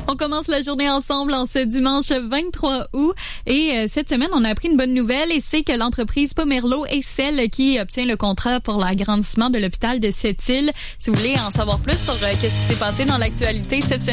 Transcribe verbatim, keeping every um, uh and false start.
On commence la journée ensemble en ce dimanche vingt-trois août. Et euh, cette semaine, on a appris une bonne nouvelle et c'est que l'entreprise Pomerleau est celle qui obtient le contrat pour l'agrandissement de l'hôpital de Sept-Îles. Si vous voulez en savoir plus sur euh, qu'est-ce qui s'est passé dans l'actualité cette semaine,